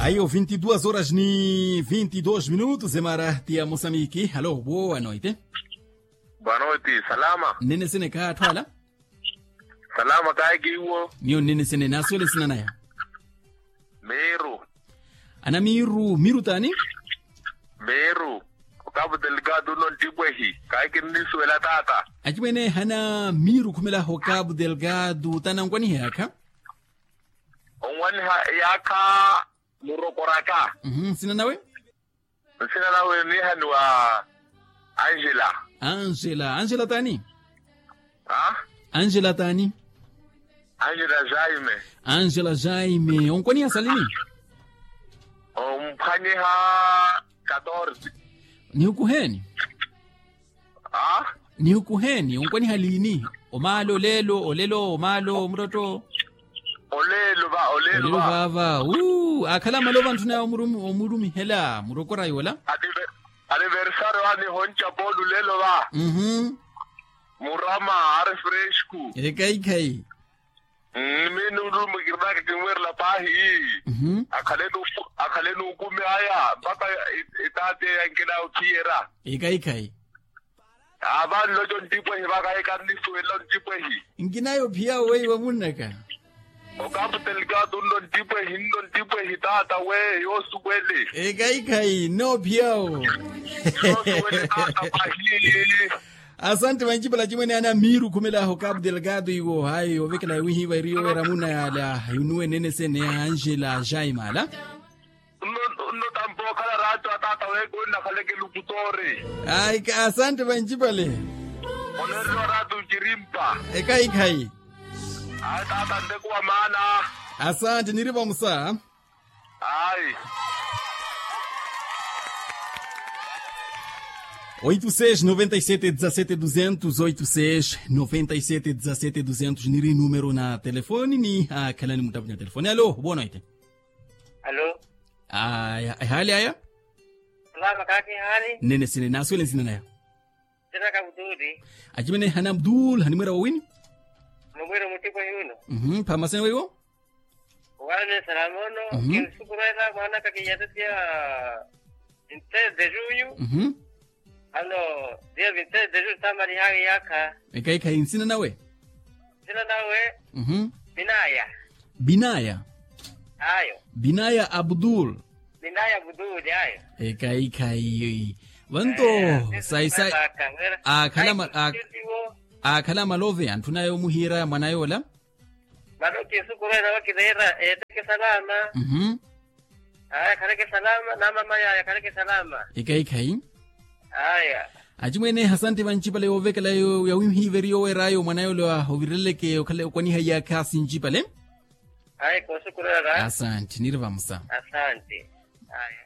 Aí, 22 horas e 22 minutos, Emaratia Moçambique. Alô, boa noite. Boa noite, salama. Nene sene ka twala? Salama ka giwo. Mio nene sene nasole sina naya. Meru. Ana miru tani? Meru. Cabo Delgado non dibwehi. Kai kinnisu ela tata. Ajimene hana miru kumela ho Cabo Delgado tanangwani heka? Onwani yaka murokoraka. Sina nawe? Sina nawe ni hanwa Angela. Angela tani? Ha? Angela tani? Angela Jaime. Onkwani asalini? Mphani ha 14. Ni ukuheni? Ha? Ni ukuheni. Onkwani halini? Omalo olelo omalo mroto. Olelo baba. Akhala maloba ntuna omurumi hela murokora yola. Anniversario ani honcha bolu lelo ba. Murama arfresku. Kai. Minu rumu girna kimwer la pahi. Akalenu kume aya baka itate yankila ukiera. Kai. Aban lojon tipo hi baka ikarni suelon tipo hi. Inginayo pia wewe wamunaka. Okapu Delgado ndon tipo hi tata we yosu wele. Kai no piao. Yosu wele tata pahi. Asante manjibala jimene ana miru kumela ho Cabo Delgado iwo hayi ovekela wihi wa rio ramuna ya yunue nene sene ya Angela Jaima la. No tampo kala rato atata we gonna kale ke lukutore. Ai asante manjibale. Onero rato jirimpa. Kai. Ai tata ndekuwa maana. Asante niriba musa. Ai. 86-97-17-200 niri número na telefone ni kalani mutabu na telefone. Alô, boa noite. Alô? Hali aya? Salama kaki hali? Nene sine naswele sine naya. Sina kabududi. Ajimene hana Abdul hanimera wawini? Mwira mutipo yuno. Pamasene wewo? Wale salamono. Kinsukurela mwana kakiyatetia 26 de junho. Ano, dia 26 de junho tamari hagi yaka. Kai insina nawe? Sina nawe? Binaya. Ayo. Binaya Abdul. Binaya Abdul ayo. Kai. Wanto sai. Akala love antunayo muhira mwanayola. Maloki sukurela wakidera eteke salama. Kaleke salama na mama ya kaleke salama. Kai. Aya. Ajimene hasante banchipale ovekala yo ya wimhiverio werayo mwanayo wa hovireleke okale kwani haya kasi njipale. Aya ko sukurela. Asante nirva musa. Asante. Aya.